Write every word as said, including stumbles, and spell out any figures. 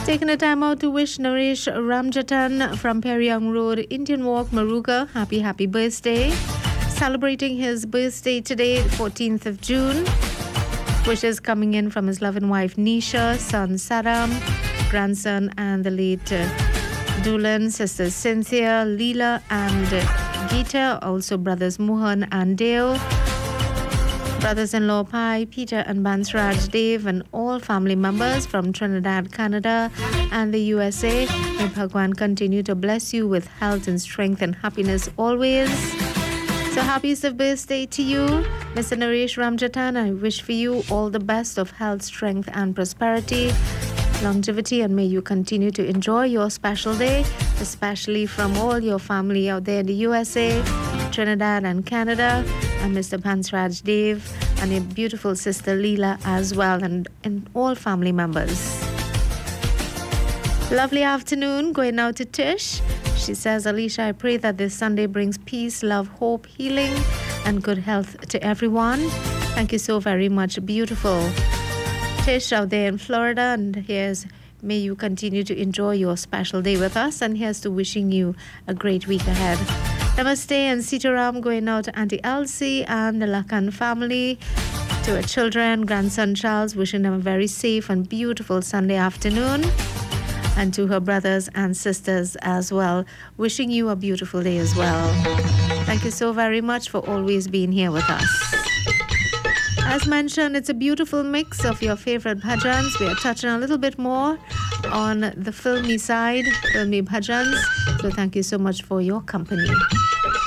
Taking a time out to wish Naresh Ramjatan from Periang Road, Indian Walk, Maruga, happy, happy birthday. Celebrating his birthday today, fourteenth of June. Wishes coming in from his loving wife Nisha, son Saram, grandson and the late uh, Dulan, sisters Cynthia, Leela and uh, Geeta, also brothers Mohan and Dale, brothers-in-law Pai, Peter and Bansraj Dev, and all family members from Trinidad, Canada and the U S A. May Bhagwan continue to bless you with health and strength and happiness always. So happy birthday to you, Mister Naresh Ramjatan. I wish for you all the best of health, strength and prosperity, longevity, and may you continue to enjoy your special day, especially from all your family out there in the U S A, Trinidad and Canada, and Mister Bansraj Dev and your beautiful sister Leela as well, and, and all family members. Lovely afternoon going out to Tish. She says, Alicia, I pray that this Sunday brings peace, love, hope, healing, and good health to everyone. Thank you so very much. Beautiful. Tish out there in Florida, and here's, may you continue to enjoy your special day with us, and here's to wishing you a great week ahead. Namaste and Sitaram going out to Auntie Elsie and the Lakan family, to her children, grandson Charles, wishing them a very safe and beautiful Sunday afternoon, and to her brothers and sisters as well, wishing you a beautiful day as well. Thank you so very much for always being here with us. As mentioned, it's a beautiful mix of your favorite bhajans. We are touching a little bit more on the filmy side, filmy bhajans. So thank you so much for your company.